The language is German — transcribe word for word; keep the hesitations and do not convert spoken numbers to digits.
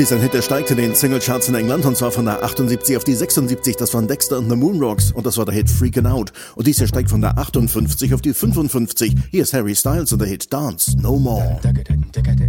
ist ein Hit, der steigt in den Singlecharts in England und zwar von der achtundsiebzig auf die sechsundsiebzig. Das waren Dexter und the Moonrocks und das war der Hit Freakin' Out. Und dies hier steigt von der achtundfünfzig auf die fünfundfünfzig. Hier ist Harry Styles und der Hit Dance No More.